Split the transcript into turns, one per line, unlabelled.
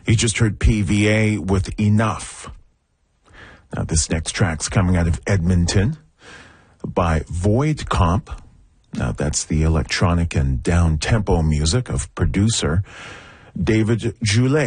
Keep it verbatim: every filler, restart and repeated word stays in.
You just heard P V A with Enough. Now, this next track's coming out of Edmonton by Void Comp. Now, that's the electronic and down-tempo music of producer David Joulet.